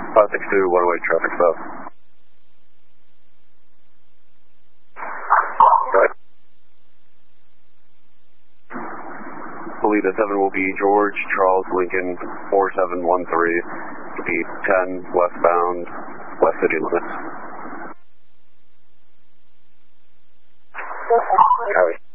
562, one-way traffic south. Right. Polita 7 will be George Charles Lincoln 4713, to be 10 westbound, west city limits. Copy.